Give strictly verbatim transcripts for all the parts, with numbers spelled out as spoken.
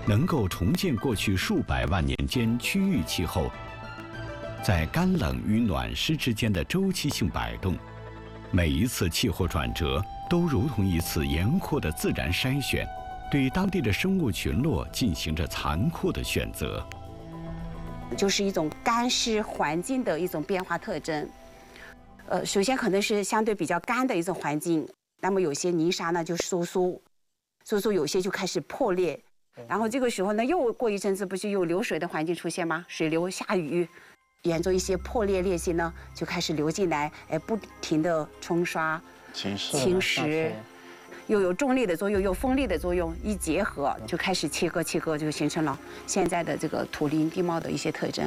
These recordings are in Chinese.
能够重建过去数百万年间区域气候在干冷与暖湿之间的周期性摆动。每一次气候转折都如同一次严酷的自然筛选，对当地的生物群落进行着残酷的选择。 就是一种干湿环境的一种变化特征。呃，首先可能是相对比较干的一种环境，那么有些泥沙呢就收缩，收缩有些就开始破裂。然后这个时候呢，又过一阵子，不是有流水的环境出现吗？水流下雨，沿着一些破裂裂隙呢，就开始流进来，哎，不停的冲刷、 侵蚀、 侵蚀，又有重力的作用，又有风力的作用，一结合就开始切割切割，就形成了现在的这个土林地貌的一些特征。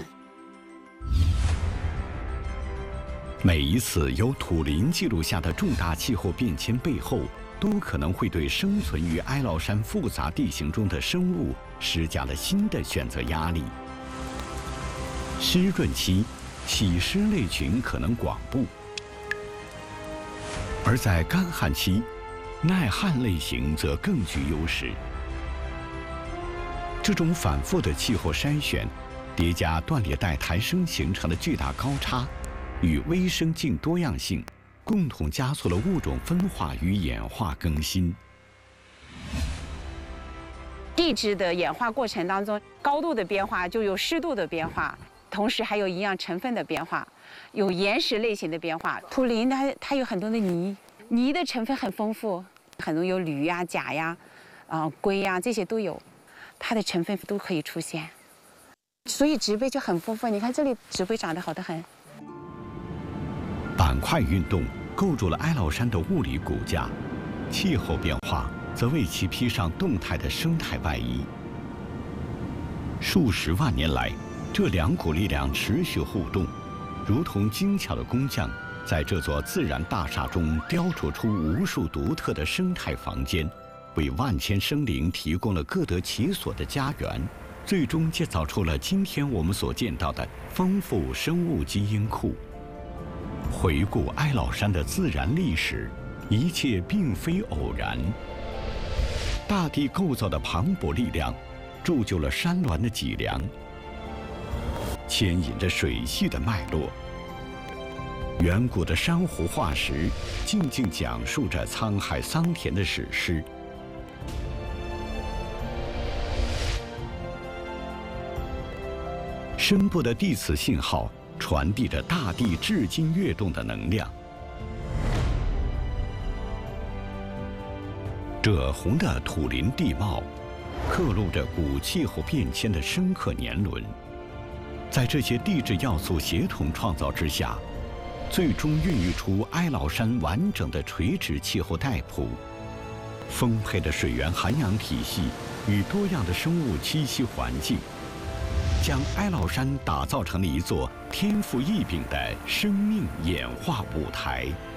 每一次由土林记录下的重大气候变迁背后，都可能会对生存于哀牢山复杂地形中的生物施加了新的选择压力。湿润期，喜湿类群可能广布，而在干旱期，耐旱类型则更具优势。这种反复的气候筛选，叠加断裂带抬升形成的巨大高差，与微生境多样性，共同加速了物种分化与演化更新。 地质的演化过程当中，高度的变化就有湿度的变化，同时还有营养成分的变化，有岩石类型的变化。土林它它有很多的泥，泥的成分很丰富，很多有铝呀、钾呀、啊、呃、硅呀这些都有，它的成分都可以出现，所以植被就很丰富。你看这里植被长得好得很。 板块运动构筑了哀牢山的物理骨架，气候变化则为其披上动态的生态外衣。数十万年来，这两股力量持续互动，如同精巧的工匠，在这座自然大厦中雕琢出无数独特的生态房间，为万千生灵提供了各得其所的家园，最终建造出了今天我们所见到的丰富生物基因库。回顾哀牢山的自然历史，一切并非偶然。大地构造的磅礴力量，铸就了山峦的脊梁，牵引着水系的脉络。远古的珊瑚化石，静静讲述着沧海桑田的史诗。声波的地磁信号传递着大地至今跃动的能量。赭红的土林地貌，刻录着古气候变迁的深刻年轮。在这些地质要素协同创造之下，最终孕育出哀牢山完整的垂直气候带谱。丰沛的水源涵养体系与多样的生物栖息环境，将哀牢山打造成了一座天赋异禀的生命演化舞台。